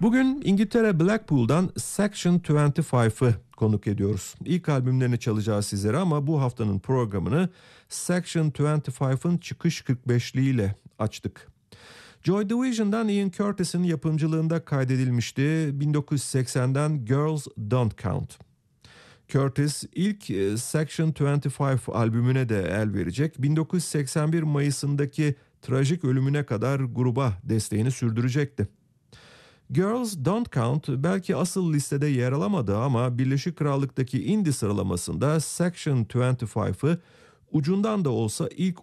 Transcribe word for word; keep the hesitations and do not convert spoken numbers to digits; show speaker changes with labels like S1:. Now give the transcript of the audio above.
S1: Bugün İngiltere Blackpool'dan Section yirmi beşi konuk ediyoruz. İlk albümlerini çalacağız sizlere ama bu haftanın programını Section yirmi beşin çıkış kırk beşliğiyle açtık. Joy Division'dan Ian Curtis'in yapımcılığında kaydedilmişti bin dokuz yüz seksenden Girls Don't Count. Curtis ilk Section yirmi beş albümüne de el verecek. bin dokuz yüz seksen bir Mayıs'ındaki trajik ölümüne kadar gruba desteğini sürdürecekti. Girls Don't Count belki asıl listede yer alamadı ama Birleşik Krallık'taki indie sıralamasında Section yirmi beşi ucundan da olsa ilk